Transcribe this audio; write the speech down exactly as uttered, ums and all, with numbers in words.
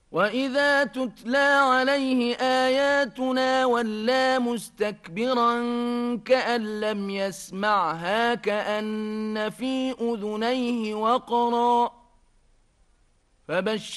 وإذا تتلى عليه آياتنا ولى مستكبرا كأن لم يسمعها كأن في أذنيه وقرا فبشر